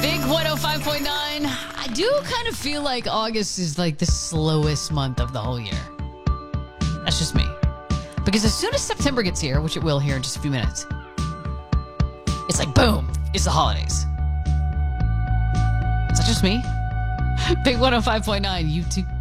Big 105.9. I do kind of feel like August is like the slowest month of the whole year. That's just me. Because as soon as September gets here, which it will here in just a few minutes, it's like, boom, it's the holidays. Is that just me? Big 105.9, you too.